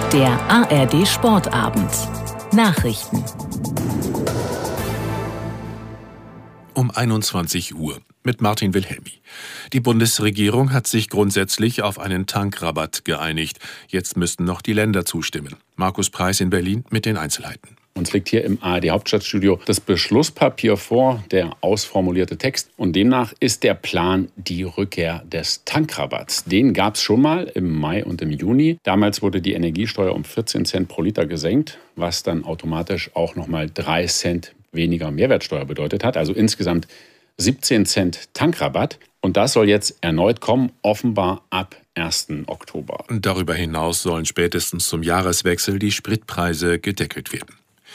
Der ARD Sportabend. Nachrichten. Um 21 Uhr mit Martin Wilhelmi. Die Bundesregierung hat sich grundsätzlich auf einen Tankrabatt geeinigt. Jetzt müssten noch die Länder zustimmen. Markus Preis in Berlin mit den Einzelheiten. Uns liegt hier im ARD Hauptstadtstudio das Beschlusspapier vor, der ausformulierte Text. Und demnach ist der Plan die Rückkehr des Tankrabatts. Den gab es schon mal im Mai und im Juni. Damals wurde die Energiesteuer um 14 Cent pro Liter gesenkt, was dann automatisch auch nochmal 3 Cent weniger Mehrwertsteuer bedeutet hat. Also insgesamt 17 Cent Tankrabatt. Und das soll jetzt erneut kommen, offenbar ab 1. Oktober. Darüber hinaus sollen spätestens zum Jahreswechsel die Spritpreise gedeckelt werden.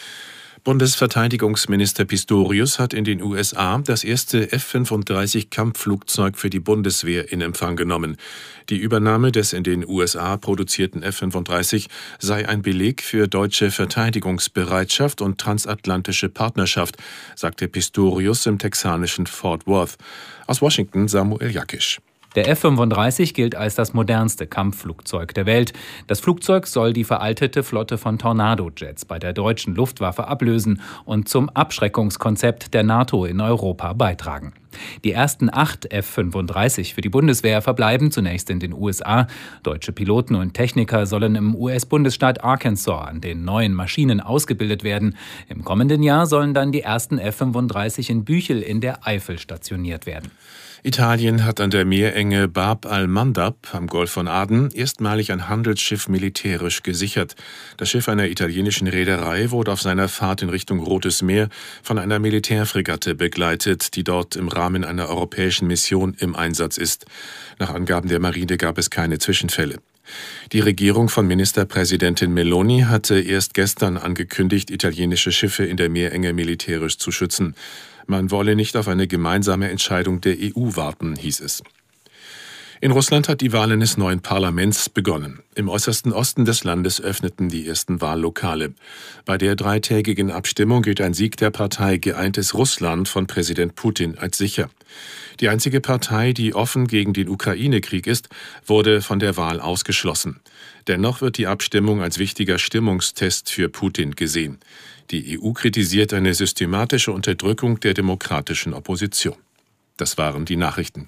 Bundesverteidigungsminister Pistorius hat in den USA das erste F-35-Kampfflugzeug für die Bundeswehr in Empfang genommen. Die Übernahme des in den USA produzierten F-35 sei ein Beleg für deutsche Verteidigungsbereitschaft und transatlantische Partnerschaft, sagte Pistorius im texanischen Fort Worth. Aus Washington Samuel Jakisch. Der F-35 gilt als das modernste Kampfflugzeug der Welt. Das Flugzeug soll die veraltete Flotte von Tornado-Jets bei der deutschen Luftwaffe ablösen und zum Abschreckungskonzept der NATO in Europa beitragen. Die ersten 8 F-35 für die Bundeswehr verbleiben zunächst in den USA. Deutsche Piloten und Techniker sollen im US-Bundesstaat Arkansas an den neuen Maschinen ausgebildet werden. Im kommenden Jahr sollen dann die ersten F-35 in Büchel in der Eifel stationiert werden. Italien hat an der Meerenge Bab al-Mandab am Golf von Aden erstmalig ein Handelsschiff militärisch gesichert. Das Schiff einer italienischen Reederei wurde auf seiner Fahrt in Richtung Rotes Meer von einer Militärfregatte begleitet, die dort im Rahmen einer europäischen Mission im Einsatz ist. Nach Angaben der Marine gab es keine Zwischenfälle. Die Regierung von Ministerpräsidentin Meloni hatte erst gestern angekündigt, italienische Schiffe in der Meerenge militärisch zu schützen. Man wolle nicht auf eine gemeinsame Entscheidung der EU warten, hieß es. In Russland hat die Wahl eines neuen Parlaments begonnen. Im äußersten Osten des Landes öffneten die ersten Wahllokale. Bei der 3-tägigen Abstimmung gilt ein Sieg der Partei Geeintes Russland von Präsident Putin als sicher. Die einzige Partei, die offen gegen den Ukraine-Krieg ist, wurde von der Wahl ausgeschlossen. Dennoch wird die Abstimmung als wichtiger Stimmungstest für Putin gesehen. Die EU kritisiert eine systematische Unterdrückung der demokratischen Opposition. Das waren die Nachrichten.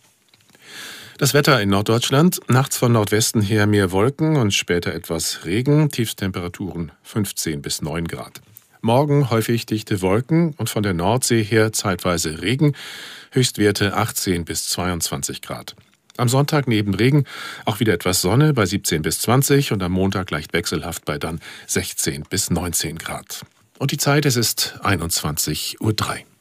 Das Wetter in Norddeutschland, nachts von Nordwesten her mehr Wolken und später etwas Regen, Tiefstemperaturen 15 bis 9 Grad. Morgen häufig dichte Wolken und von der Nordsee her zeitweise Regen, Höchstwerte 18 bis 22 Grad. Am Sonntag neben Regen auch wieder etwas Sonne bei 17 bis 20 und am Montag leicht wechselhaft bei dann 16 bis 19 Grad. Und die Zeit, es ist 21:03 Uhr.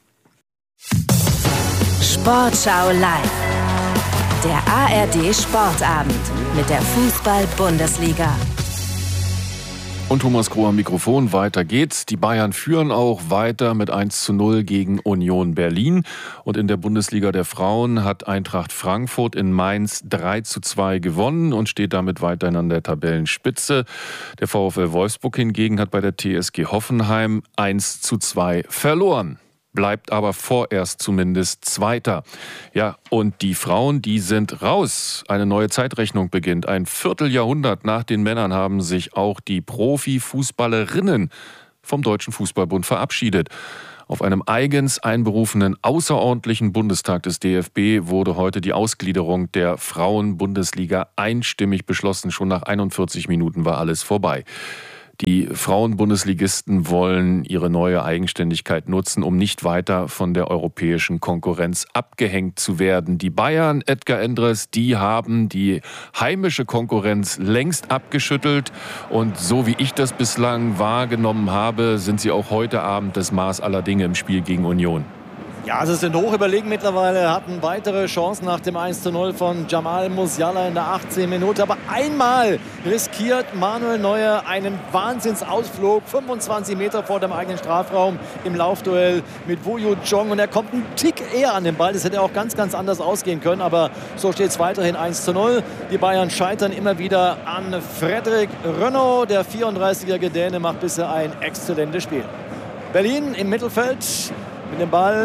Sportschau live. Der ARD Sportabend mit der Fußball-Bundesliga. Und Thomas Kroh am Mikrofon, weiter geht's. Die Bayern führen auch weiter mit 1:0 gegen Union Berlin. Und in der Bundesliga der Frauen hat Eintracht Frankfurt in Mainz 3:2 gewonnen und steht damit weiterhin an der Tabellenspitze. Der VfL Wolfsburg hingegen hat bei der TSG Hoffenheim 1:2 verloren. Bleibt aber vorerst zumindest Zweiter. Ja, und die Frauen, die sind raus. Eine neue Zeitrechnung beginnt. Ein Vierteljahrhundert nach den Männern haben sich auch die Profifußballerinnen vom Deutschen Fußballbund verabschiedet. Auf einem eigens einberufenen außerordentlichen Bundestag des DFB wurde heute die Ausgliederung der Frauen-Bundesliga einstimmig beschlossen. Schon nach 41 Minuten war alles vorbei. Die Frauen-Bundesligisten wollen ihre neue Eigenständigkeit nutzen, um nicht weiter von der europäischen Konkurrenz abgehängt zu werden. Die Bayern, Edgar Endres, die haben die heimische Konkurrenz längst abgeschüttelt. Und so wie ich das bislang wahrgenommen habe, sind sie auch heute Abend das Maß aller Dinge im Spiel gegen Union. Ja, sie sind hoch überlegen mittlerweile, hatten weitere Chancen nach dem 1:0 von Jamal Musiala in der 18. Minute. Aber einmal riskiert Manuel Neuer einen Wahnsinnsausflug, 25 Meter vor dem eigenen Strafraum im Laufduell mit Woo Jong. Und er kommt einen Tick eher an den Ball. Das hätte auch ganz, ganz anders ausgehen können. Aber so steht es weiterhin 1:0. Die Bayern scheitern immer wieder an Frederic Renaud. Der 34-jährige Däne macht bisher ein exzellentes Spiel. Berlin im Mittelfeld mit dem Ball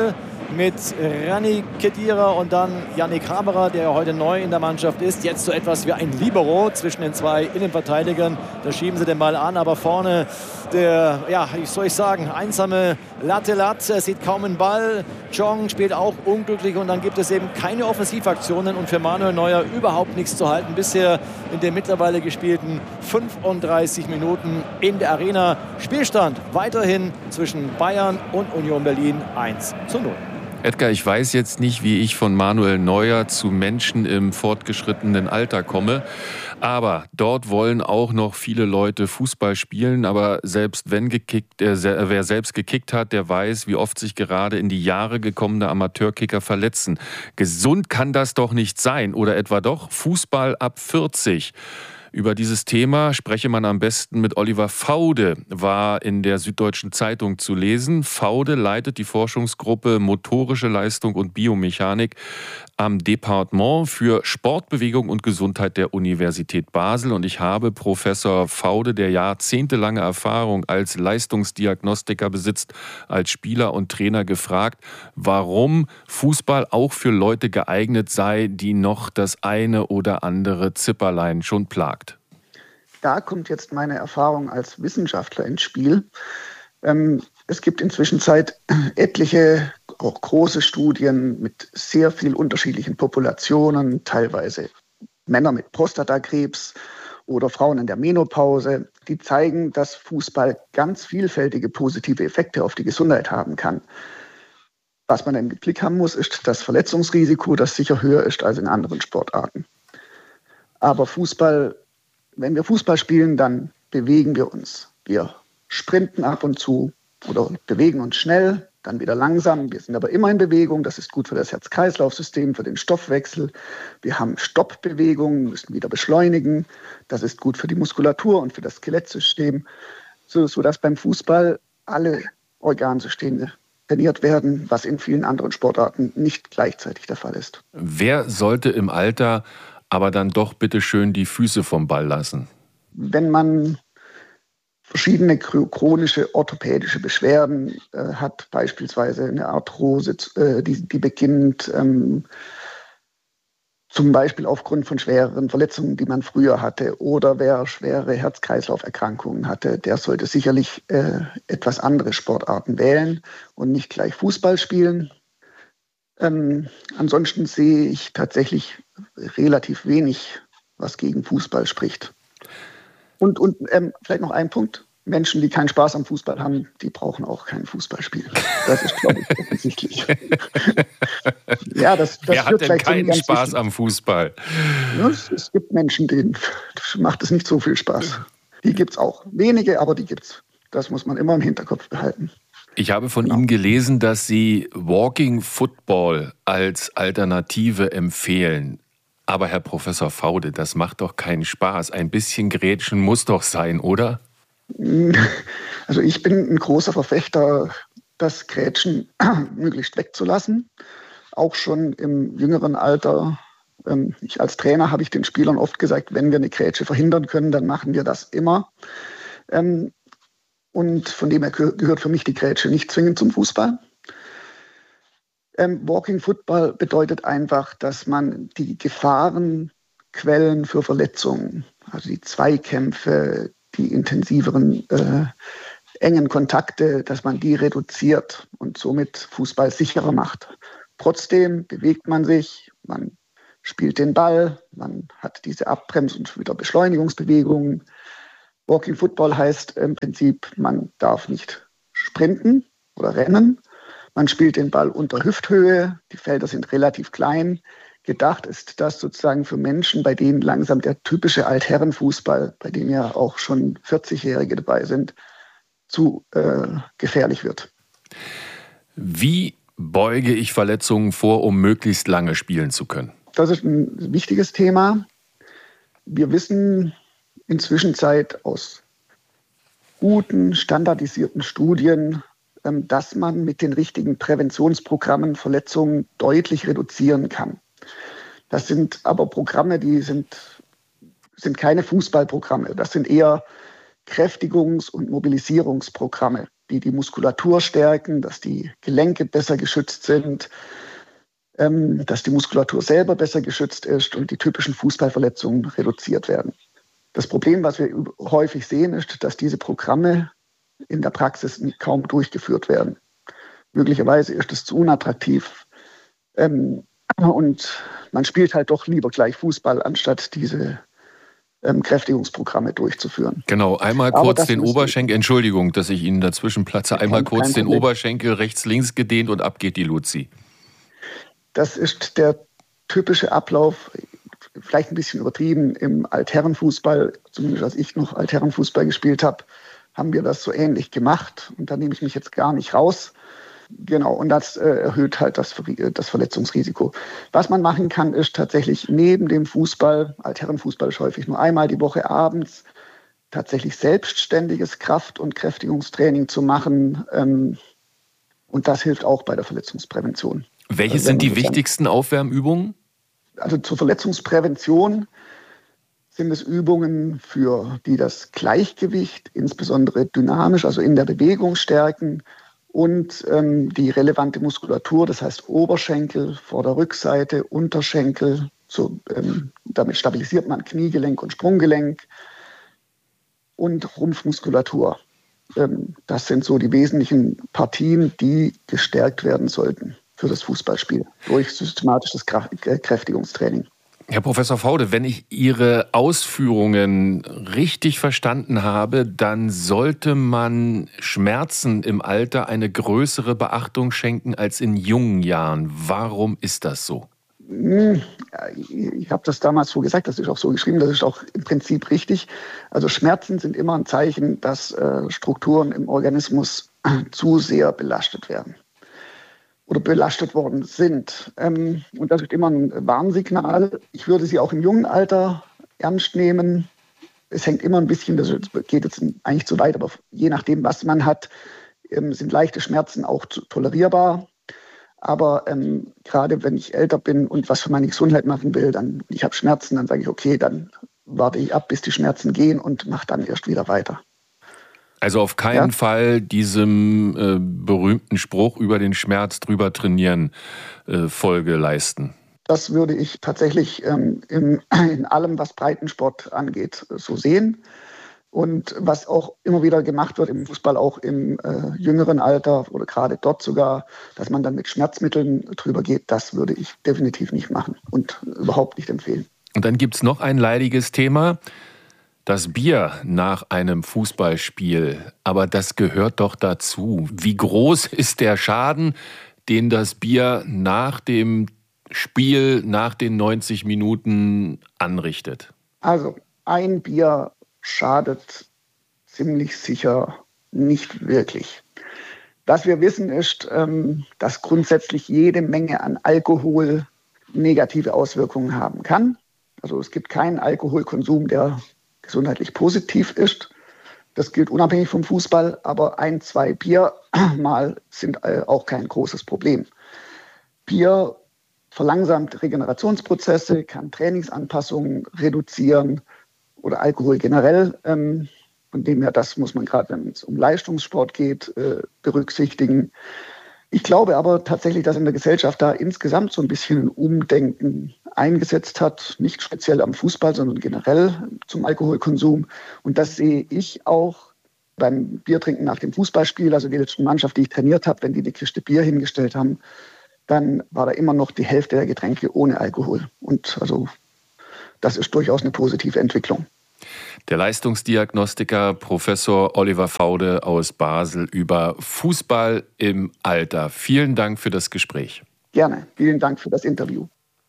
mit Rani Khedira und dann Yannick Haberer, der heute neu in der Mannschaft ist. Jetzt so etwas wie ein Libero zwischen den zwei Innenverteidigern. Da schieben sie den Ball an, aber vorne der, ja, wie soll ich sagen, einsame Lattelat. Er sieht kaum einen Ball. Chong spielt auch unglücklich und dann gibt es eben keine Offensivaktionen und für Manuel Neuer überhaupt nichts zu halten. Bisher in den mittlerweile gespielten 35 Minuten in der Arena. Spielstand weiterhin zwischen Bayern und Union Berlin 1:0. Edgar, ich weiß jetzt nicht, wie ich von Manuel Neuer zu Menschen im fortgeschrittenen Alter komme. Aber dort wollen auch noch viele Leute Fußball spielen. Aber selbst wenn wer selbst gekickt hat, der weiß, wie oft sich gerade in die Jahre gekommene Amateurkicker verletzen. Gesund kann das doch nicht sein. Oder etwa doch? Fußball ab 40. Über dieses Thema spreche man am besten mit Oliver Faude, war in der Süddeutschen Zeitung zu lesen. Faude leitet die Forschungsgruppe Motorische Leistung und Biomechanik am Departement für Sportbewegung und Gesundheit der Universität Basel. Und ich habe Professor Faude, der jahrzehntelange Erfahrung als Leistungsdiagnostiker besitzt, als Spieler und Trainer gefragt, warum Fußball auch für Leute geeignet sei, die noch das eine oder andere Zipperlein schon plagt. Da kommt jetzt meine Erfahrung als Wissenschaftler ins Spiel. Es gibt inzwischen etliche, auch große Studien mit sehr viel unterschiedlichen Populationen, teilweise Männer mit Prostatakrebs oder Frauen in der Menopause, die zeigen, dass Fußball ganz vielfältige positive Effekte auf die Gesundheit haben kann. Was man im Blick haben muss, ist das Verletzungsrisiko, das sicher höher ist als in anderen Sportarten. Aber wenn wir Fußball spielen, dann bewegen wir uns. Wir sprinten ab und zu oder bewegen uns schnell, dann wieder langsam. Wir sind aber immer in Bewegung. Das ist gut für das Herz-Kreislauf-System, für den Stoffwechsel. Wir haben Stoppbewegungen, müssen wieder beschleunigen. Das ist gut für die Muskulatur und für das Skelettsystem, sodass beim Fußball alle Organsysteme trainiert werden, was in vielen anderen Sportarten nicht gleichzeitig der Fall ist. Wer sollte im Alter aber dann doch bitte schön die Füße vom Ball lassen? Wenn man verschiedene chronische orthopädische Beschwerden hat, beispielsweise eine Arthrose, die beginnt zum Beispiel aufgrund von schwereren Verletzungen, die man früher hatte, oder wer schwere Herz-Kreislauf-Erkrankungen hatte, der sollte sicherlich etwas andere Sportarten wählen und nicht gleich Fußball spielen. Ansonsten sehe ich tatsächlich relativ wenig, was gegen Fußball spricht. Und vielleicht noch ein Punkt. Menschen, die keinen Spaß am Fußball haben, die brauchen auch kein Fußballspiel. Das ist, glaube ich, offensichtlich. Ja, das Wer hat denn keinen Spaß am Fußball? Ja, es gibt Menschen, denen macht es nicht so viel Spaß. Die gibt es auch. Wenige, aber die gibt es. Das muss man immer im Hinterkopf behalten. Ich habe von Ihnen gelesen, dass Sie Walking Football als Alternative empfehlen. Aber Herr Professor Faude, das macht doch keinen Spaß. Ein bisschen Grätschen muss doch sein, oder? Also ich bin ein großer Verfechter, das Grätschen möglichst wegzulassen. Auch schon im jüngeren Alter. Ich als Trainer habe ich den Spielern oft gesagt, wenn wir eine Grätsche verhindern können, dann machen wir das immer. Und von dem her gehört für mich die Grätsche nicht zwingend zum Fußball. Walking Football bedeutet einfach, dass man die Gefahrenquellen für Verletzungen, also die Zweikämpfe, die intensiveren, engen Kontakte, dass man die reduziert und somit Fußball sicherer macht. Trotzdem bewegt man sich, man spielt den Ball, man hat diese Abbrems- und wieder Beschleunigungsbewegungen. Walking Football heißt im Prinzip, man darf nicht sprinten oder rennen. Man spielt den Ball unter Hüfthöhe. Die Felder sind relativ klein. Gedacht ist das sozusagen für Menschen, bei denen langsam der typische Altherrenfußball, bei dem ja auch schon 40-Jährige dabei sind, zu gefährlich wird. Wie beuge ich Verletzungen vor, um möglichst lange spielen zu können? Das ist ein wichtiges Thema. Wir wissen inzwischen aus guten, standardisierten Studien, dass man mit den richtigen Präventionsprogrammen Verletzungen deutlich reduzieren kann. Das sind aber Programme, die sind keine Fußballprogramme. Das sind eher Kräftigungs- und Mobilisierungsprogramme. die die Muskulatur stärken, dass die Gelenke besser geschützt sind, dass die Muskulatur selber besser geschützt ist und die typischen Fußballverletzungen reduziert werden. Das Problem, was wir häufig sehen, ist, dass diese Programme in der Praxis kaum durchgeführt werden. Möglicherweise ist es zu unattraktiv und man spielt halt doch lieber gleich Fußball, anstatt diese Kräftigungsprogramme durchzuführen. Genau, einmal kurz den Oberschenkel, Entschuldigung, dass ich Ihnen dazwischen platze, einmal kurz den Oberschenkel rechts-links gedehnt und ab geht die Luzi. Das ist der typische Ablauf, vielleicht ein bisschen übertrieben, im Altherrenfußball, zumindest als ich noch Altherrenfußball gespielt habe, haben wir das so ähnlich gemacht und da nehme ich mich jetzt gar nicht raus. Genau, und das erhöht halt das Verletzungsrisiko. Was man machen kann, ist tatsächlich neben dem Fußball, Altherrenfußball ist häufig nur einmal die Woche abends, tatsächlich selbstständiges Kraft- und Kräftigungstraining zu machen. Und das hilft auch bei der Verletzungsprävention. Welche sind die wichtigsten Aufwärmübungen? Also zur Verletzungsprävention sind es Übungen, die das Gleichgewicht, insbesondere dynamisch, also in der Bewegung stärken, und die relevante Muskulatur, das heißt Oberschenkel, Vorder-Rückseite, Unterschenkel. Damit stabilisiert man Kniegelenk und Sprunggelenk und Rumpfmuskulatur. Das sind so die wesentlichen Partien, die gestärkt werden sollten für das Fußballspiel durch systematisches Kräftigungstraining. Herr Professor Faude, wenn ich Ihre Ausführungen richtig verstanden habe, dann sollte man Schmerzen im Alter eine größere Beachtung schenken als in jungen Jahren. Warum ist das so? Ich habe das damals so gesagt, das ist auch so geschrieben, das ist auch im Prinzip richtig. Also Schmerzen sind immer ein Zeichen, dass Strukturen im Organismus zu sehr belastet werden oder belastet worden sind. Und das ist immer ein Warnsignal. Ich würde sie auch im jungen Alter ernst nehmen. Es hängt immer ein bisschen, das geht jetzt eigentlich zu weit, aber je nachdem, was man hat, sind leichte Schmerzen auch tolerierbar. Aber gerade wenn ich älter bin und was für meine Gesundheit machen will, ich habe Schmerzen, dann sage ich, okay, dann warte ich ab, bis die Schmerzen gehen und mache dann erst wieder weiter. Also auf keinen Fall diesem berühmten Spruch über den Schmerz drüber trainieren Folge leisten. Das würde ich tatsächlich in allem, was Breitensport angeht, so sehen. Und was auch immer wieder gemacht wird im Fußball, auch im jüngeren Alter oder gerade dort sogar, dass man dann mit Schmerzmitteln drüber geht, das würde ich definitiv nicht machen und überhaupt nicht empfehlen. Und dann gibt es noch ein leidiges Thema. Das Bier nach einem Fußballspiel, aber das gehört doch dazu. Wie groß ist der Schaden, den das Bier nach dem Spiel, nach den 90 Minuten anrichtet? Also ein Bier schadet ziemlich sicher nicht wirklich. Was wir wissen ist, dass grundsätzlich jede Menge an Alkohol negative Auswirkungen haben kann. Also es gibt keinen Alkoholkonsum, der gesundheitlich positiv ist. Das gilt unabhängig vom Fußball, aber 1, 2 Bier mal sind auch kein großes Problem. Bier verlangsamt Regenerationsprozesse, kann Trainingsanpassungen reduzieren oder Alkohol generell. Von dem her, das muss man gerade, wenn es um Leistungssport geht, berücksichtigen. Ich glaube aber tatsächlich, dass in der Gesellschaft da insgesamt so ein bisschen ein Umdenken eingesetzt hat, nicht speziell am Fußball, sondern generell zum Alkoholkonsum. Und das sehe ich auch beim Biertrinken nach dem Fußballspiel. Also die letzte Mannschaft, die ich trainiert habe, wenn die eine Kiste Bier hingestellt haben, dann war da immer noch die Hälfte der Getränke ohne Alkohol. Und also das ist durchaus eine positive Entwicklung. Der Leistungsdiagnostiker Professor Oliver Faude aus Basel über Fußball im Alter. Vielen Dank für das Gespräch. Gerne. Vielen Dank für das Interview.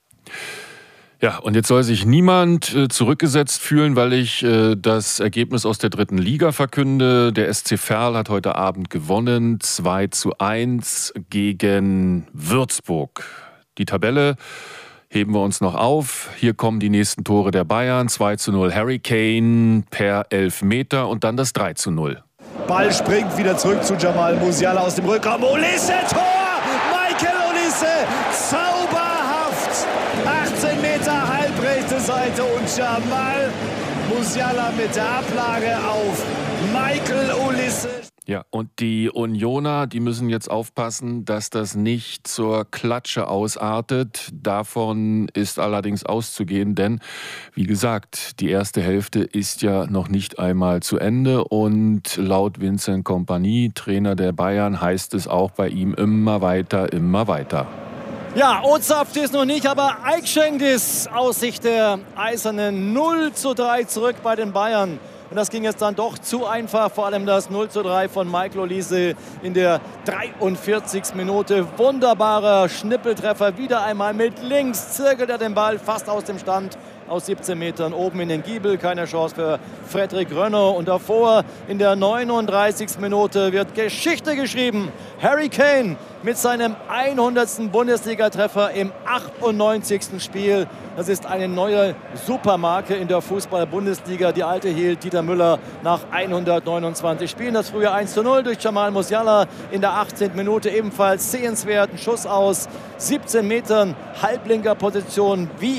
Ja, und jetzt soll sich niemand zurückgesetzt fühlen, weil ich das Ergebnis aus der 3. Liga verkünde. Der SC Verl hat heute Abend gewonnen, 2:1 gegen Würzburg. Die Tabelle heben wir uns noch auf. Hier kommen die nächsten Tore der Bayern. 2:0 Harry Kane per Elfmeter und dann das 3:0. Ball springt wieder zurück zu Jamal Musiala aus dem Rückraum. Olise, Tor! Michael Olise, zauberhaft! 18 Meter halbrechte Seite und Jamal Musiala mit der Ablage auf Michael Olise. Ja, und die Unioner, die müssen jetzt aufpassen, dass das nicht zur Klatsche ausartet. Davon ist allerdings auszugehen, denn, wie gesagt, die erste Hälfte ist ja noch nicht einmal zu Ende und laut Vincent Kompany, Trainer der Bayern, heißt es auch bei ihm immer weiter, immer weiter. Ja, Ozaft ist noch nicht, aber Eik schenkt es aus Sicht der Eisernen 0:3 zurück bei den Bayern. Und das ging jetzt dann doch zu einfach, vor allem das 0:3 von Michael Olise in der 43. Minute. Wunderbarer Schnippeltreffer, wieder einmal mit links, zirkelt er den Ball fast aus dem Stand. Aus 17 Metern oben in den Giebel, keine Chance für Frederik Rönner. Und davor in der 39. Minute wird Geschichte geschrieben. Harry Kane mit seinem 100. Bundesliga-Treffer im 98. Spiel. Das ist eine neue Supermarke in der Fußball-Bundesliga. Die alte hielt Dieter Müller nach 129 Spielen. Das frühe 1:0 durch Jamal Musiala in der 18. Minute. Ebenfalls sehenswert, ein Schuss aus 17 Metern, halblinker Position, wie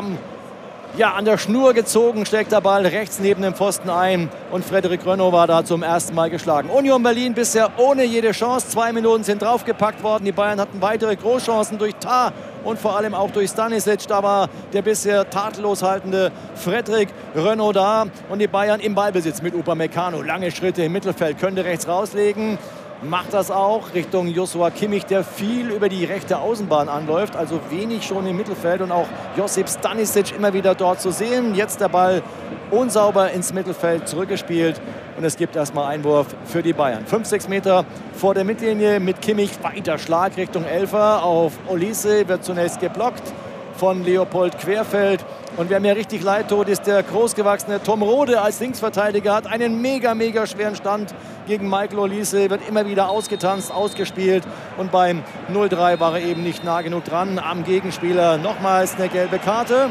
an der Schnur gezogen, schlägt der Ball rechts neben dem Pfosten ein und Frederik Rönner war da zum ersten Mal geschlagen. Union Berlin bisher ohne jede Chance, 2 Minuten sind draufgepackt worden. Die Bayern hatten weitere Großchancen durch Tah und vor allem auch durch Stanisic. Da war der bisher tadellos haltende Frederik Rönner da und die Bayern im Ballbesitz mit Upamecano. Lange Schritte im Mittelfeld, könnte rechts rauslegen. Macht das auch Richtung Joshua Kimmich, der viel über die rechte Außenbahn anläuft, also wenig schon im Mittelfeld und auch Josip Stanisic immer wieder dort zu sehen. Jetzt der Ball unsauber ins Mittelfeld zurückgespielt und es gibt erstmal Einwurf für die Bayern. 5-6 Meter vor der Mittellinie mit Kimmich, weiter Schlag Richtung Elfer auf Olise, wird zunächst geblockt von Leopold Querfeld. Und wer mir richtig leid tut, ist der großgewachsene Tom Rode als Linksverteidiger, hat einen mega schweren Stand gegen Michael Olise, wird immer wieder ausgetanzt, ausgespielt und beim 0:3 war er eben nicht nah genug dran am Gegenspieler. Nochmals eine gelbe Karte,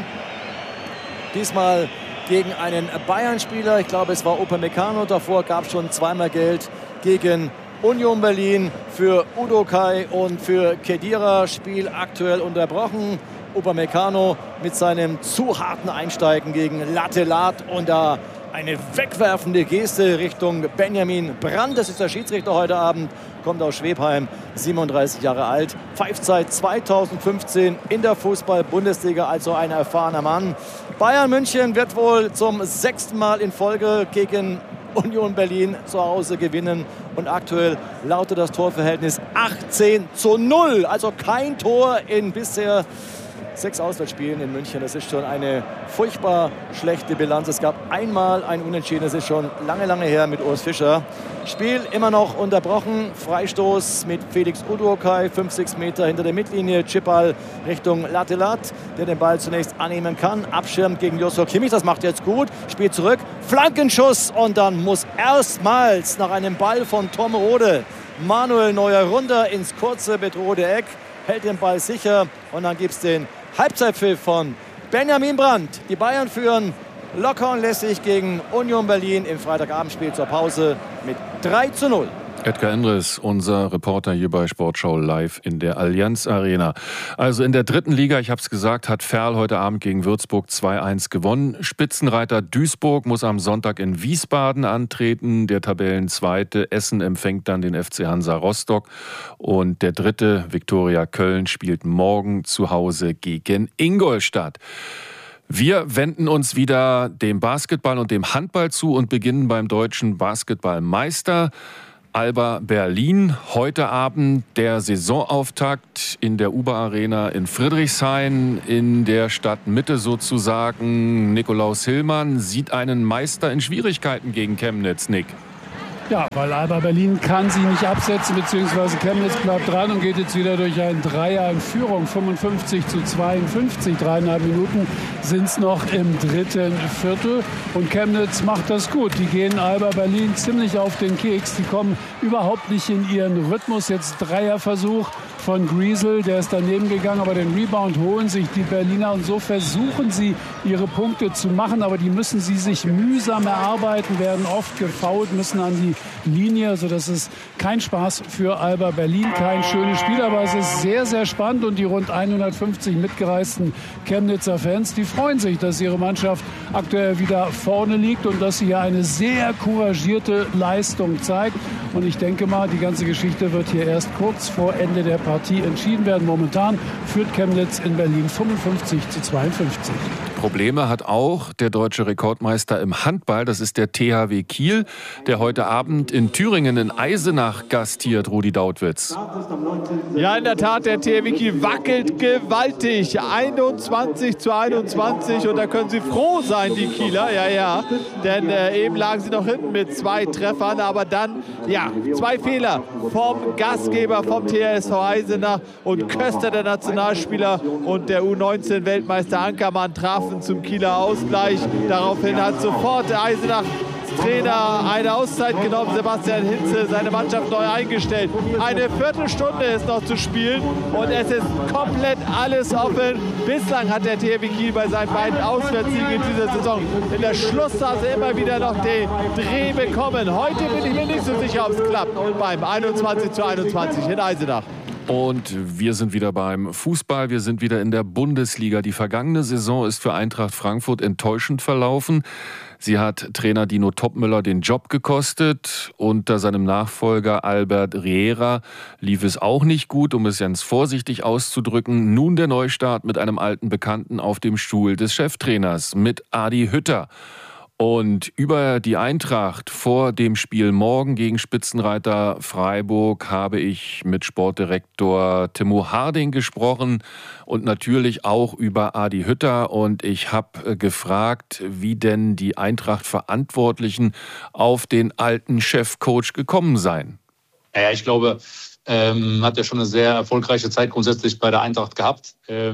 diesmal gegen einen Bayern-Spieler, ich glaube es war Upamecano, davor gab es schon zweimal Geld gegen Union Berlin für Udokai und für Khedira, Spiel aktuell unterbrochen. Upamecano mit seinem zu harten Einsteigen gegen Latelat und da eine wegwerfende Geste Richtung Benjamin Brandt. Das ist der Schiedsrichter heute Abend, kommt aus Schwebheim, 37 Jahre alt, pfeift seit 2015 in der Fußball-Bundesliga, also ein erfahrener Mann. Bayern München wird wohl zum 6. Mal in Folge gegen Union Berlin zu Hause gewinnen und aktuell lautet das Torverhältnis 18:0, also kein Tor in bisher 6 Auswärtsspielen in München. Das ist schon eine furchtbar schlechte Bilanz. Es gab einmal ein Unentschieden, das ist schon lange her mit Urs Fischer. Spiel immer noch unterbrochen. Freistoß mit Felix Udokai, 5-6 Meter hinter der Mittellinie. Chipball Richtung Latelat, der den Ball zunächst annehmen kann. Abschirmt gegen Joshua Kimmich, das macht jetzt gut. Spiel zurück, Flankenschuss und dann muss erstmals nach einem Ball von Tom Rode Manuel Neuer runter ins kurze bedrohte Eck. Hält den Ball sicher und dann gibt es den Halbzeitpfiff von Benjamin Brandt. Die Bayern führen locker und lässig gegen Union Berlin im Freitagabendspiel zur Pause mit 3:0. Edgar Endres, unser Reporter hier bei Sportschau live in der Allianz Arena. Also in der 3. Liga, ich habe es gesagt, hat Ferl heute Abend gegen Würzburg 2:1 gewonnen. Spitzenreiter Duisburg muss am Sonntag in Wiesbaden antreten. Der Tabellenzweite Essen empfängt dann den FC Hansa Rostock. Und der 3. Viktoria Köln spielt morgen zu Hause gegen Ingolstadt. Wir wenden uns wieder dem Basketball und dem Handball zu und beginnen beim deutschen Basketballmeister Alba Berlin. Heute Abend der Saisonauftakt in der Uber-Arena in Friedrichshain, in der Stadtmitte sozusagen. Nikolaus Hillmann sieht einen Meister in Schwierigkeiten gegen Chemnitz, Nick. Ja, weil Alba Berlin kann sie nicht absetzen, beziehungsweise Chemnitz bleibt dran und geht jetzt wieder durch einen Dreier in Führung. 55:52, 3,5 Minuten sind es noch im 3. Viertel. Und Chemnitz macht das gut. Die gehen Alba Berlin ziemlich auf den Keks. Die kommen überhaupt nicht in ihren Rhythmus. Jetzt Dreierversuch von Griesel, der ist daneben gegangen, aber den Rebound holen sich die Berliner und so versuchen sie, ihre Punkte zu machen, aber die müssen sie sich mühsam erarbeiten, werden oft gefoult, müssen an die Linie, also das ist kein Spaß für Alba Berlin, kein schönes Spiel, aber es ist sehr, sehr spannend und die rund 150 mitgereisten Chemnitzer Fans, die freuen sich, dass ihre Mannschaft aktuell wieder vorne liegt und dass sie hier eine sehr couragierte Leistung zeigt. Und ich denke mal, die ganze Geschichte wird hier erst kurz vor Ende der Partie entschieden werden. Momentan führt Chemnitz in Berlin 55-52. Probleme hat auch der deutsche Rekordmeister im Handball. Das ist der THW Kiel, der heute Abend in Thüringen in Eisenach gastiert, Rudi Dautwitz. Ja, in der Tat, der THW Kiel wackelt gewaltig. 21-21 und da können sie froh sein, die Kieler. Ja. Denn eben lagen sie noch hinten mit 2 Treffern, aber dann, 2 Fehler vom Gastgeber, vom TSV Eisenach und Köster, der Nationalspieler, und der U19-Weltmeister Ankermann trafen zum Kieler Ausgleich. Daraufhin hat sofort der Eisenach Trainer eine Auszeit genommen, Sebastian Hinze, seine Mannschaft neu eingestellt. Eine Viertelstunde ist noch zu spielen und es ist komplett alles offen. Bislang hat der THW Kiel bei seinen beiden Auswärtssiegen in dieser Saison in der Schlussphase immer wieder noch den Dreh bekommen. Heute bin ich mir nicht so sicher, ob es klappt beim 21-21 in Eisenach. Und wir sind wieder beim Fußball, wir sind wieder in der Bundesliga. Die vergangene Saison ist für Eintracht Frankfurt enttäuschend verlaufen. Sie hat Trainer Dino Toppmöller den Job gekostet. Unter seinem Nachfolger Albert Riera lief es auch nicht gut, um es ganz vorsichtig auszudrücken. Nun der Neustart mit einem alten Bekannten auf dem Stuhl des Cheftrainers, mit Adi Hütter. Und über die Eintracht vor dem Spiel morgen gegen Spitzenreiter Freiburg habe ich mit Sportdirektor Timo Harding gesprochen und natürlich auch über Adi Hütter. Und ich habe gefragt, wie denn die Eintracht-Verantwortlichen auf den alten Chefcoach gekommen seien. Ja, ich glaube, hat ja schon eine sehr erfolgreiche Zeit grundsätzlich bei der Eintracht gehabt.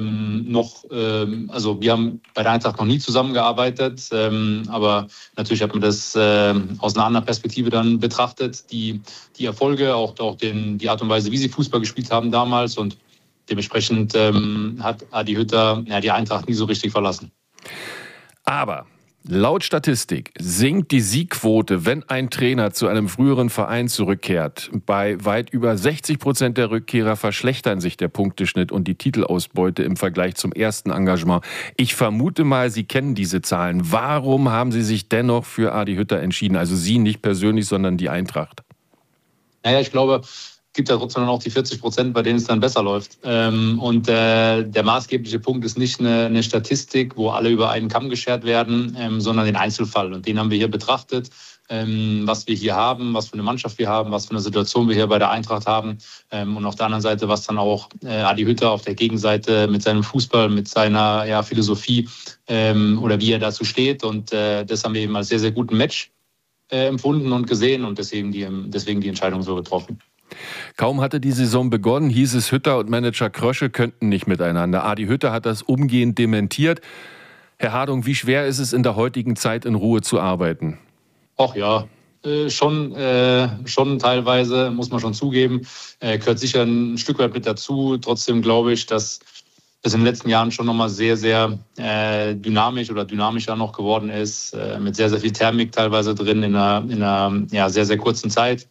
Also wir haben bei der Eintracht noch nie zusammengearbeitet, aber natürlich hat man das aus einer anderen Perspektive dann betrachtet, die Erfolge, auch die Art und Weise, wie sie Fußball gespielt haben damals, und dementsprechend hat Adi Hütter die Eintracht nie so richtig verlassen. Aber laut Statistik sinkt die Siegquote, wenn ein Trainer zu einem früheren Verein zurückkehrt. Bei weit über 60% der Rückkehrer verschlechtern sich der Punkteschnitt und die Titelausbeute im Vergleich zum ersten Engagement. Ich vermute mal, Sie kennen diese Zahlen. Warum haben Sie sich dennoch für Adi Hütter entschieden? Also Sie nicht persönlich, sondern die Eintracht. Naja, ich glaube, es gibt ja trotzdem noch die 40%, bei denen es dann besser läuft. Und der maßgebliche Punkt ist nicht eine Statistik, wo alle über einen Kamm geschert werden, sondern den Einzelfall. Und den haben wir hier betrachtet, was wir hier haben, was für eine Mannschaft wir haben, was für eine Situation wir hier bei der Eintracht haben. Und auf der anderen Seite, was dann auch Adi Hütter auf der Gegenseite mit seinem Fußball, mit seiner Philosophie oder wie er dazu steht. Und das haben wir eben als sehr, sehr guten Match empfunden und gesehen und deswegen die Entscheidung so getroffen. Kaum hatte die Saison begonnen, hieß es, Hütter und Manager Krösche könnten nicht miteinander. Adi Hütter hat das umgehend dementiert. Herr Hardung, wie schwer ist es in der heutigen Zeit, in Ruhe zu arbeiten? Ach ja, schon teilweise, muss man schon zugeben. Gehört sicher ein Stück weit mit dazu. Trotzdem glaube ich, dass das in den letzten Jahren schon nochmal sehr, sehr dynamisch oder dynamischer noch geworden ist. Mit sehr, sehr viel Thermik teilweise drin in einer sehr, sehr kurzen Zeit.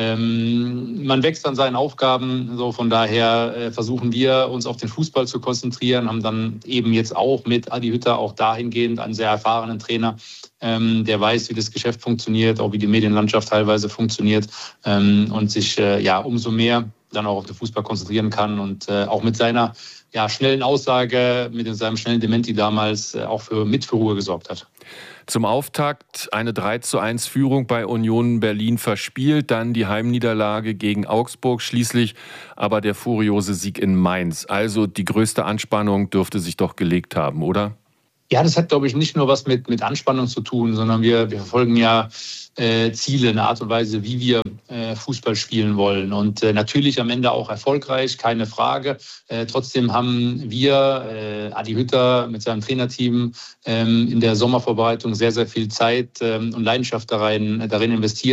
Man wächst an seinen Aufgaben, so von daher versuchen wir uns auf den Fußball zu konzentrieren, haben dann eben jetzt auch mit Adi Hütter auch dahingehend einen sehr erfahrenen Trainer, der weiß, wie das Geschäft funktioniert, auch wie die Medienlandschaft teilweise funktioniert und sich umso mehr dann auch auf den Fußball konzentrieren kann und auch mit seiner schnellen Aussage, mit seinem schnellen Dementi damals auch für Ruhe gesorgt hat. Zum Auftakt eine 3:1 Führung bei Union Berlin verspielt, dann die Heimniederlage gegen Augsburg, schließlich aber der furiose Sieg in Mainz. Also die größte Anspannung dürfte sich doch gelegt haben, oder? Ja, das hat, glaube ich, nicht nur was mit Anspannung zu tun, sondern wir verfolgen ja Ziele, eine Art und Weise, wie wir Fußball spielen wollen. Und natürlich am Ende auch erfolgreich, keine Frage. Trotzdem haben wir, Adi Hütter mit seinem Trainerteam, in der Sommervorbereitung sehr, sehr viel Zeit und Leidenschaft darin investiert,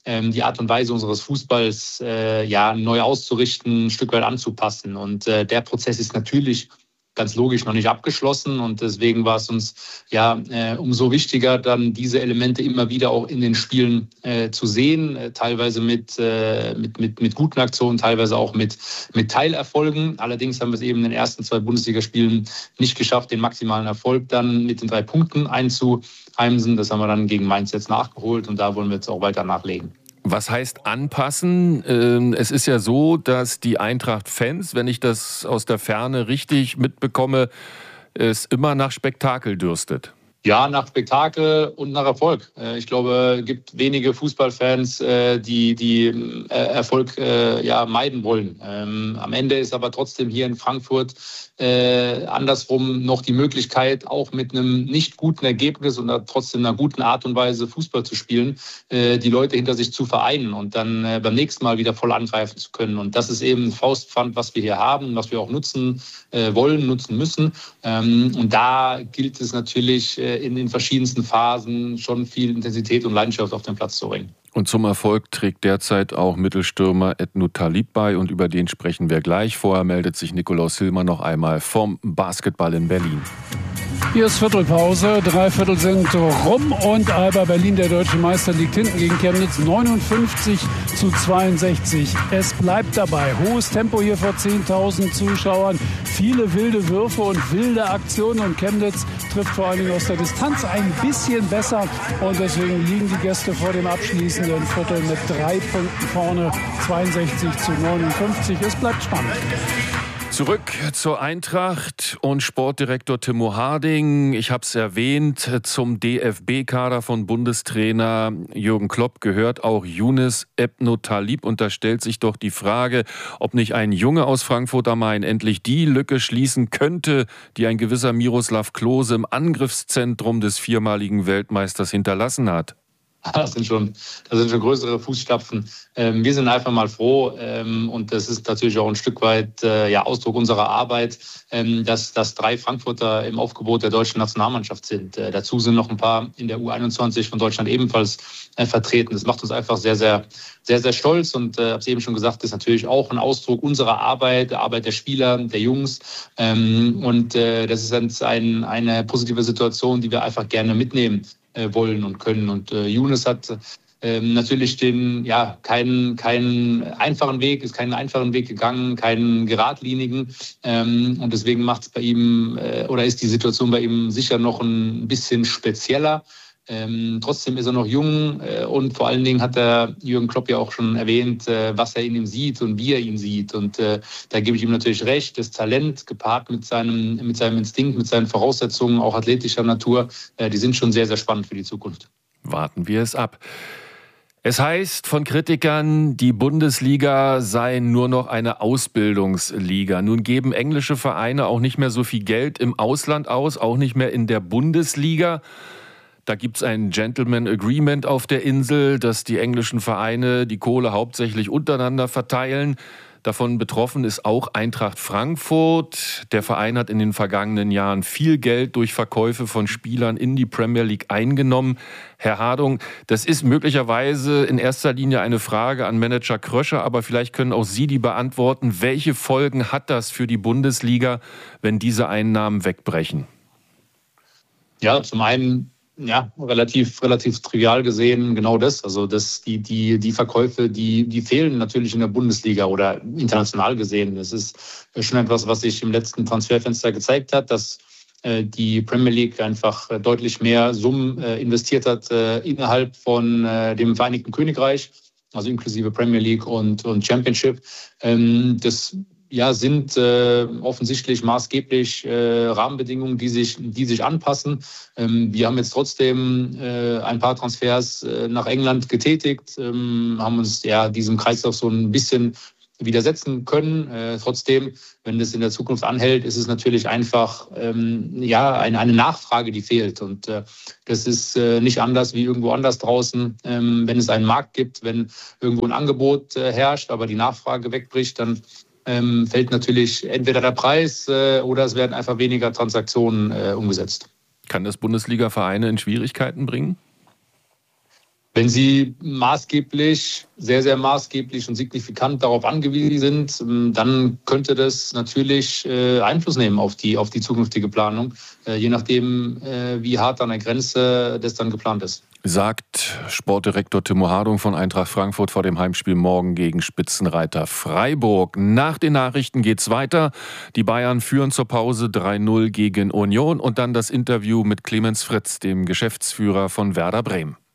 die Art und Weise unseres Fußballs neu auszurichten, ein Stück weit anzupassen. Und der Prozess ist natürlich ganz logisch noch nicht abgeschlossen und deswegen war es uns umso wichtiger, dann diese Elemente immer wieder auch in den Spielen zu sehen, teilweise mit guten Aktionen, teilweise auch mit Teilerfolgen. Allerdings haben wir es eben in den ersten 2 Bundesligaspielen nicht geschafft, den maximalen Erfolg dann mit den 3 Punkten einzuheimsen. Das haben wir dann gegen Mainz jetzt nachgeholt und da wollen wir jetzt auch weiter nachlegen. Was heißt anpassen? Es ist ja so, dass die Eintracht-Fans, wenn ich das aus der Ferne richtig mitbekomme, es immer nach Spektakel dürstet. Ja, nach Spektakel und nach Erfolg. Ich glaube, es gibt wenige Fußballfans, die Erfolg meiden wollen. Am Ende ist aber trotzdem hier in Frankfurt andersrum noch die Möglichkeit, auch mit einem nicht guten Ergebnis und trotzdem einer guten Art und Weise Fußball zu spielen, die Leute hinter sich zu vereinen und dann beim nächsten Mal wieder voll angreifen zu können. Und das ist eben ein Faustpfand, was wir hier haben, was wir auch nutzen wollen, nutzen müssen. Und da gilt es natürlich in den verschiedensten Phasen schon viel Intensität und Leidenschaft auf den Platz zu bringen. Und zum Erfolg trägt derzeit auch Mittelstürmer Ednu Talib bei und über den sprechen wir gleich. Vorher meldet sich Nikolaus Hilmer noch einmal vom Basketball in Berlin. Hier ist Viertelpause, 3 Viertel sind rum und Alba Berlin, der deutsche Meister, liegt hinten gegen Chemnitz 59-62. Es bleibt dabei. Hohes Tempo hier vor 10.000 Zuschauern. Viele wilde Würfe und wilde Aktionen und Chemnitz trifft vor allen Dingen aus der Distanz ein bisschen besser und deswegen liegen die Gäste vor dem abschließenden Viertel mit 3 Punkten vorne, 62-59. Es bleibt spannend. Zurück zur Eintracht und Sportdirektor Timo Harding. Ich habe es erwähnt, zum DFB-Kader von Bundestrainer Jürgen Klopp gehört auch Younes Ebnu Talib. Und da stellt sich doch die Frage, ob nicht ein Junge aus Frankfurt am Main endlich die Lücke schließen könnte, die ein gewisser Miroslav Klose im Angriffszentrum des 4-maligen Weltmeisters hinterlassen hat. Das sind schon größere Fußstapfen. Wir sind einfach mal froh und das ist natürlich auch ein Stück weit Ausdruck unserer Arbeit, dass 3 Frankfurter im Aufgebot der deutschen Nationalmannschaft sind. Dazu sind noch ein paar in der U21 von Deutschland ebenfalls vertreten. Das macht uns einfach sehr, sehr, sehr, sehr stolz und habe es eben schon gesagt, ist natürlich auch ein Ausdruck unserer Arbeit, der Arbeit der Spieler, der Jungs und das ist eine positive Situation, die wir einfach gerne mitnehmen wollen und können. Und Younes hat natürlich keinen einfachen Weg gegangen, keinen geradlinigen. Und deswegen macht es bei ihm ist die Situation bei ihm sicher noch ein bisschen spezieller. Trotzdem ist er noch jung und vor allen Dingen hat der Jürgen Klopp ja auch schon erwähnt, was er in ihm sieht und wie er ihn sieht. Und da gebe ich ihm natürlich recht. Das Talent gepaart mit seinem Instinkt, mit seinen Voraussetzungen, auch athletischer Natur, die sind schon sehr, sehr spannend für die Zukunft. Warten wir es ab. Es heißt von Kritikern, die Bundesliga sei nur noch eine Ausbildungsliga. Nun geben englische Vereine auch nicht mehr so viel Geld im Ausland aus, auch nicht mehr in der Bundesliga. Da gibt es ein Gentleman Agreement auf der Insel, dass die englischen Vereine die Kohle hauptsächlich untereinander verteilen. Davon betroffen ist auch Eintracht Frankfurt. Der Verein hat in den vergangenen Jahren viel Geld durch Verkäufe von Spielern in die Premier League eingenommen. Herr Harding, das ist möglicherweise in erster Linie eine Frage an Manager Kröscher, aber vielleicht können auch Sie die beantworten. Welche Folgen hat das für die Bundesliga, wenn diese Einnahmen wegbrechen? Ja, zum einen relativ trivial gesehen genau das. Also die Verkäufe, die fehlen natürlich in der Bundesliga oder international gesehen. Das ist schon etwas, was sich im letzten Transferfenster gezeigt hat, dass die Premier League einfach deutlich mehr Summen investiert hat innerhalb von dem Vereinigten Königreich, also inklusive Premier League und Championship. Das sind offensichtlich maßgeblich Rahmenbedingungen, die sich anpassen. Wir haben jetzt trotzdem ein paar Transfers nach England getätigt, haben uns diesem Kreislauf so ein bisschen widersetzen können. Trotzdem, wenn das in der Zukunft anhält, ist es natürlich einfach eine Nachfrage, die fehlt. Und das ist nicht anders wie irgendwo anders draußen. Wenn es einen Markt gibt, wenn irgendwo ein Angebot herrscht, aber die Nachfrage wegbricht, dann fällt natürlich entweder der Preis oder es werden einfach weniger Transaktionen umgesetzt. Kann das Bundesliga-Vereine in Schwierigkeiten bringen? Wenn sie maßgeblich, sehr, sehr maßgeblich und signifikant darauf angewiesen sind, dann könnte das natürlich Einfluss nehmen auf die zukünftige Planung, je nachdem, wie hart an der Grenze das dann geplant ist. Sagt Sportdirektor Timo Hardung von Eintracht Frankfurt vor dem Heimspiel morgen gegen Spitzenreiter Freiburg. Nach den Nachrichten geht's weiter. Die Bayern führen zur Pause 3-0 gegen Union und dann das Interview mit Clemens Fritz, dem Geschäftsführer von Werder Bremen.